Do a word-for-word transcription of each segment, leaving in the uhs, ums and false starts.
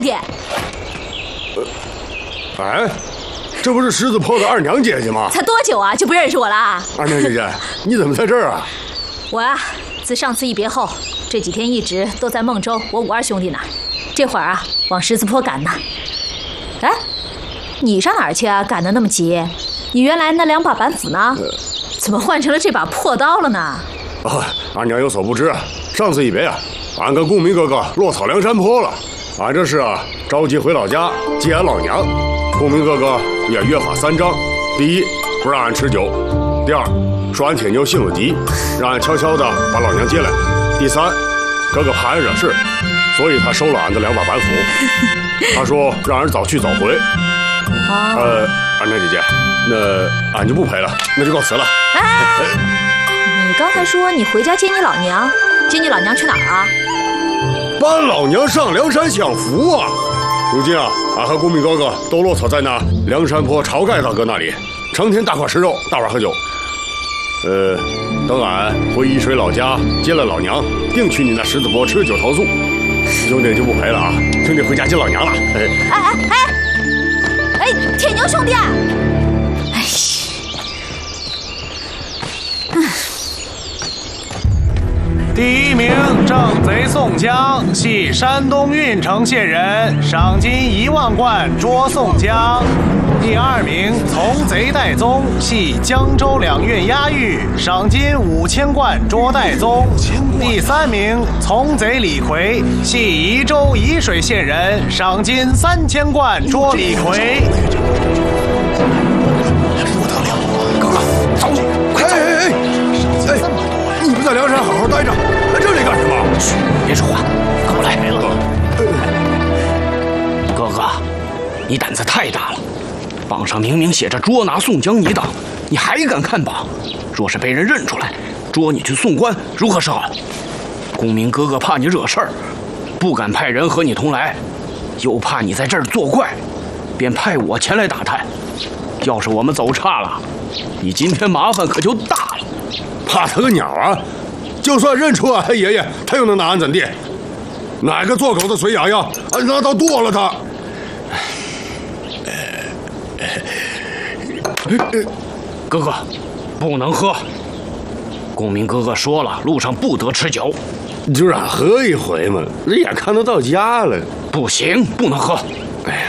弟。 呃，哎，这不是狮子坡的二娘姐姐吗？ 才多久啊，就不认识我了？ 二娘姐姐，你怎么在这儿啊？ 我啊，自上次一别后，这几天一直都在孟州我五二兄弟那儿，这会儿啊，往狮子坡赶呢。哎，你上哪儿去啊？赶得那么急？你原来那两把板斧呢？呃、怎么换成了这把破刀了呢？ 啊，二娘有所不知啊，上次一别啊，俺跟公明哥哥落草梁山坡了。俺这是啊，着急回老家接俺老娘。公明哥哥也约法三章：第一，不让俺吃酒；第二，说俺铁牛性子急，让俺悄悄的把老娘接来；第三，哥哥怕俺惹事，所以他收了俺的两把板斧。他说让俺早去早回。啊、呃，二娘姐姐，那俺就不陪了，那就告辞了。 哎，你刚才说你回家接你老娘，接你老娘去哪儿啊？ 搬老娘上梁山享福啊！如今啊，俺和公明哥哥都落草在那梁山坡晁盖大哥那里，成天大块吃肉，大碗喝酒。呃，等俺回沂水老家接了老娘，定去你那狮子坡吃酒投宿。兄弟就不陪了啊！兄弟回家接老娘了。哎哎哎哎！哎，铁牛兄弟！哎， 嗯。第一名正贼宋江，系山东郓城县人，赏金一万贯捉宋江。第二名从贼戴宗，系江州两郡押狱，赏金五千贯捉戴宗。第三名从贼李逵，系宜州沂水县人，赏金三千贯捉李逵。 不得了，哥哥，走！快哎哎哎！哎，你不在梁山好好待着，来这里干什么？ 嘘，别说话，跟我来了。哥哥，你胆子太大了。榜上明明写着捉拿宋江一档，你还敢看榜？若是被人认出来，捉你去送官，如何是好？公明哥哥怕你惹事儿，不敢派人和你同来，又怕你在这儿作怪，便派我前来打探。要是我们走差了，你今天麻烦可就大了。 怕他个鸟啊！就算认出俺爷爷，他又能拿俺怎地？哪个做狗的隋牙呀？俺拿刀剁了他！ 哥哥，不能喝。公明哥哥说了，路上不得吃酒。 就让喝一回嘛，这眼看都到家了。 不行，不能喝。哎，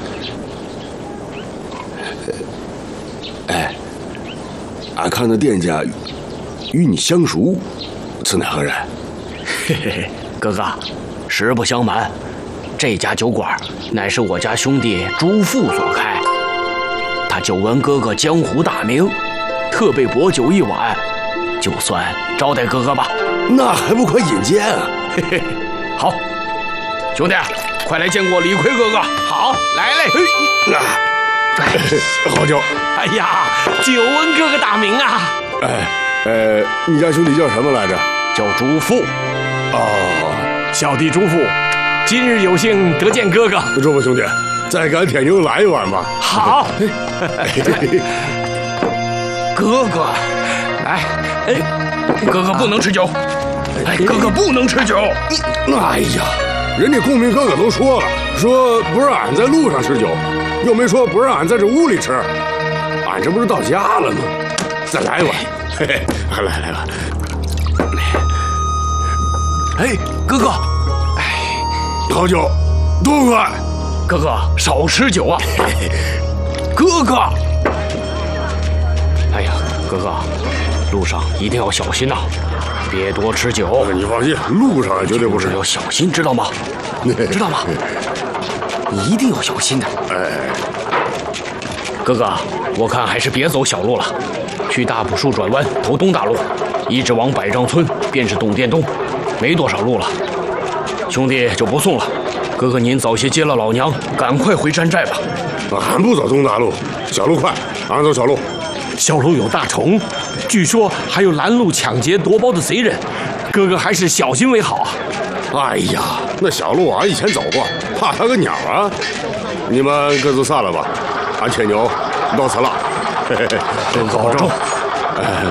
哎，俺看那店家与你相熟，此乃何人？ 嘿嘿嘿，哥哥，实不相瞒，这家酒馆乃是我家兄弟朱富所开。他久闻哥哥江湖大名，特备薄酒一碗，就算招待哥哥吧。 那还不快引荐啊！ 嘿嘿，好，兄弟，快来见过李逵哥哥。 好，来嘞！ 哎，好酒。 哎呀，久闻哥哥大名啊！ 哎，呃，你家兄弟叫什么来着？ 叫朱富。 哦， 小弟朱富，今日有幸得见哥哥。 朱富兄弟，再赶铁牛来一碗吧。 好。 哥哥，来，哎，哥哥不能吃酒。哎，哥哥不能吃酒。 你，哎呀，人家公明哥哥都说了，说不让俺在路上吃酒，又没说不让俺在这屋里吃。俺这不是到家了吗？再来一碗。嘿嘿，来来吧。 哎，哥哥， 哎，好酒，多快！ 哥哥少吃酒啊。哥哥，哎呀，哥哥，路上一定要小心呐、啊，别多吃酒。 你放心，路上绝对不是。 要小心，知道吗？知道吗？你一定要小心的。 哎， 哥哥，我看还是别走小路了，去大朴树转弯，投东大路，一直往百丈村，便是董店东，没多少路了。兄弟就不送了，哥哥您早些接了老娘，赶快回山寨吧。 俺不走东大路，小路快，俺走小路。 小路有大虫，据说还有拦路抢劫夺包的贼人，哥哥还是小心为好啊。 哎呀，那小路俺以前走过，怕他个鸟啊！你们各自散了吧，俺铁牛到此了。 哥哥保重。 哎，